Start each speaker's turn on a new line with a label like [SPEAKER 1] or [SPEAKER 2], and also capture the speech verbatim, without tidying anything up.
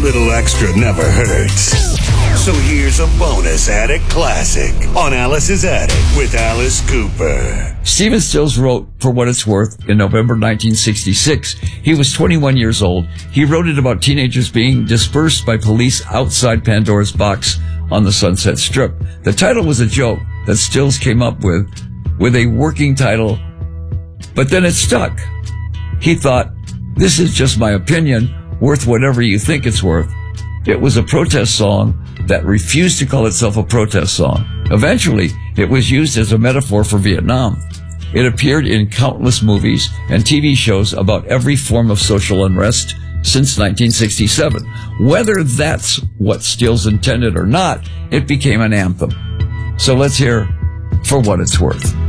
[SPEAKER 1] little extra never hurts. So here's a bonus Attic Classic on Alice's Attic with Alice Cooper.
[SPEAKER 2] Stephen Stills wrote For What It's Worth in November nineteen sixty-six. He was twenty-one years old. He wrote it about teenagers being dispersed by police outside Pandora's box on the Sunset Strip. The title was a joke that Stills came up with, with a working title, but then it stuck. He thought, this is just my opinion, worth whatever you think it's worth. It was a protest song that refused to call itself a protest song. Eventually, it was used as a metaphor for Vietnam. It appeared in countless movies and T V shows about every form of social unrest since nineteen sixty-seven. Whether that's what Stills intended or not, it became an anthem. So let's hear For What It's Worth.